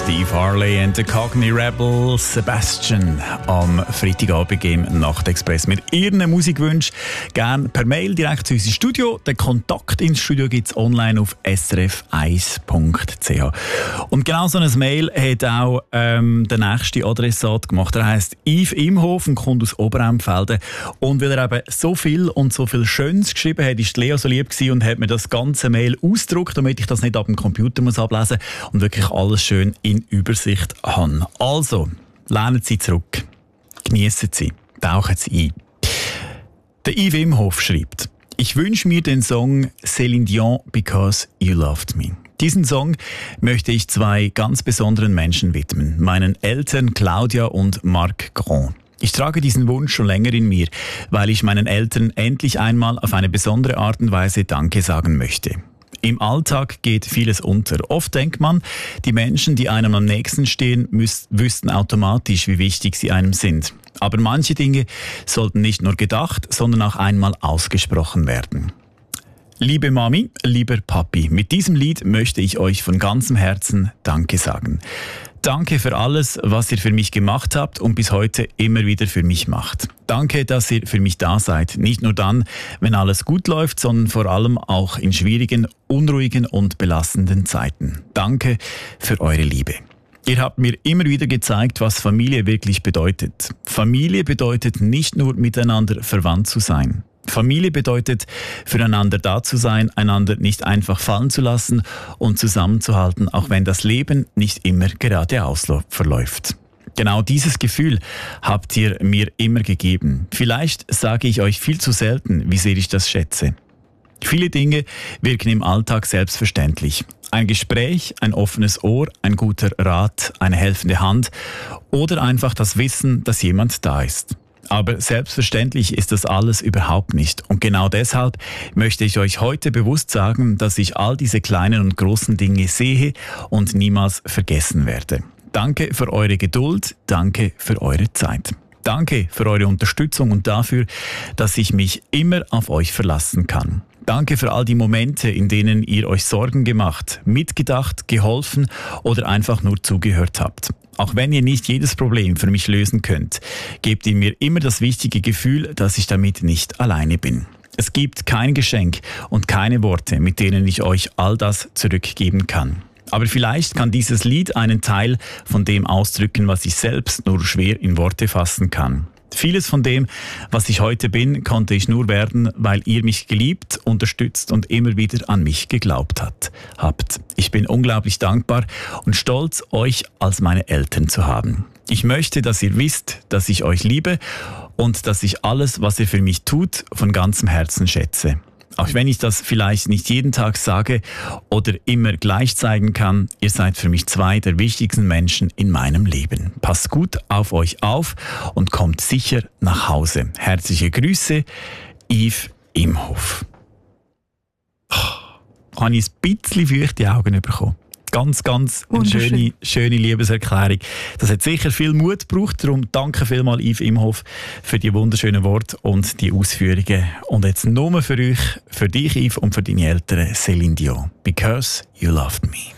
Steve Harley and the Cockney Rebel Sebastian am Freitagabend im Nachtexpress mit ihren Musikwünschen. Gerne per Mail direkt zu unserem Studio. Den Kontakt ins Studio gibt es online auf srf1.ch. Und genau so ein Mail hat auch der nächste Adressat gemacht. Er heisst Yves Imhof und kommt aus Oberempfelden. Und weil er eben so viel und so viel Schönes geschrieben hat, ist Lea so lieb gewesen und hat mir das ganze Mail ausgedruckt, damit ich das nicht ab dem Computer muss ablesen und wirklich alles schön in Übersicht haben. Also, lehnen Sie zurück, genießen Sie, tauchen Sie ein. Der Yves Imhof schreibt: Ich wünsche mir den Song Céline Dion Because You Loved Me. Diesen Song möchte ich zwei ganz besonderen Menschen widmen, meinen Eltern Claudia und Marc Grand. Ich trage diesen Wunsch schon länger in mir, weil ich meinen Eltern endlich einmal auf eine besondere Art und Weise Danke sagen möchte. Im Alltag geht vieles unter. Oft denkt man, die Menschen, die einem am nächsten stehen, wüssten automatisch, wie wichtig sie einem sind. Aber manche Dinge sollten nicht nur gedacht, sondern auch einmal ausgesprochen werden. Liebe Mami, lieber Papi, mit diesem Lied möchte ich euch von ganzem Herzen Danke sagen. Danke für alles, was ihr für mich gemacht habt und bis heute immer wieder für mich macht. Danke, dass ihr für mich da seid. Nicht nur dann, wenn alles gut läuft, sondern vor allem auch in schwierigen, unruhigen und belastenden Zeiten. Danke für eure Liebe. Ihr habt mir immer wieder gezeigt, was Familie wirklich bedeutet. Familie bedeutet nicht nur miteinander verwandt zu sein. Familie bedeutet, füreinander da zu sein, einander nicht einfach fallen zu lassen und zusammenzuhalten, auch wenn das Leben nicht immer geradeaus verläuft. Genau dieses Gefühl habt ihr mir immer gegeben. Vielleicht sage ich euch viel zu selten, wie sehr ich das schätze. Viele Dinge wirken im Alltag selbstverständlich. Ein Gespräch, ein offenes Ohr, ein guter Rat, eine helfende Hand oder einfach das Wissen, dass jemand da ist. Aber selbstverständlich ist das alles überhaupt nicht. Und genau deshalb möchte ich euch heute bewusst sagen, dass ich all diese kleinen und großen Dinge sehe und niemals vergessen werde. Danke für eure Geduld, danke für eure Zeit. Danke für eure Unterstützung und dafür, dass ich mich immer auf euch verlassen kann. Danke für all die Momente, in denen ihr euch Sorgen gemacht, mitgedacht, geholfen oder einfach nur zugehört habt. Auch wenn ihr nicht jedes Problem für mich lösen könnt, gebt ihr mir immer das wichtige Gefühl, dass ich damit nicht alleine bin. Es gibt kein Geschenk und keine Worte, mit denen ich euch all das zurückgeben kann. Aber vielleicht kann dieses Lied einen Teil von dem ausdrücken, was ich selbst nur schwer in Worte fassen kann. Vieles von dem, was ich heute bin, konnte ich nur werden, weil ihr mich geliebt, unterstützt und immer wieder an mich geglaubt habt. Ich bin unglaublich dankbar und stolz, euch als meine Eltern zu haben. Ich möchte, dass ihr wisst, dass ich euch liebe und dass ich alles, was ihr für mich tut, von ganzem Herzen schätze. Auch wenn ich das vielleicht nicht jeden Tag sage oder immer gleich zeigen kann, ihr seid für mich zwei der wichtigsten Menschen in meinem Leben. Passt gut auf euch auf und kommt sicher nach Hause. Herzliche Grüße, Yves Imhof. Habe ich ein bisschen feuchte Augen bekommen. Ganz eine schöne Liebeserklärung. Das hat sicher viel Mut gebraucht. Darum danke vielmals, Yves Imhof, für die wunderschönen Worte und die Ausführungen. Und jetzt nur für euch, für dich, Yves, und für deine Eltern, Céline Dion. Because you loved me.